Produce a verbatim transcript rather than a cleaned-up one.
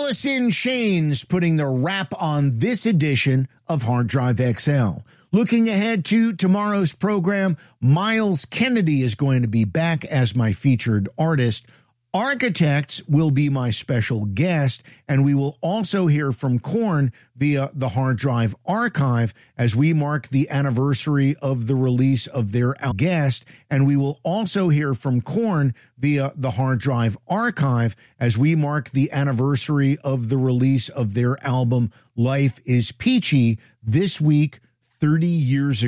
Alice in Chains putting the wrap on this edition of Hard Drive X L. Looking ahead to tomorrow's program, Miles Kennedy is going to be back as my featured artist. Architects will be my special guest, and we will also hear from Korn via the Hard Drive Archive as we mark the anniversary of the release of their guest, and we will also hear from Korn via the Hard Drive Archive as we mark the anniversary of the release of their album Life is Peachy this week, thirty years ago.